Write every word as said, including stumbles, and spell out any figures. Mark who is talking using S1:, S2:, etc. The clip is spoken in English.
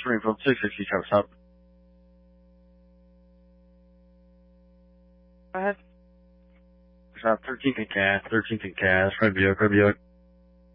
S1: Springfield six sixty truck stop. Go ahead. Stop thirteenth and Cass, thirteenth and Cass, Red Buick, Red Buick.